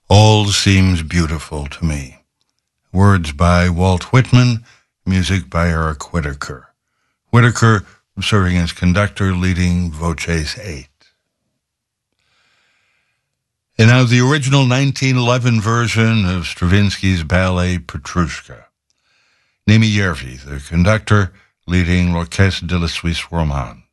All seems beautiful to me. Words by Walt Whitman, music by Eric Whitacre. Whitacre serving as conductor, leading Voces 8. And now the original 1911 version of Stravinsky's ballet Petrushka. Nemi Järvi, the conductor, leading L'Orchestre de la Suisse Romande.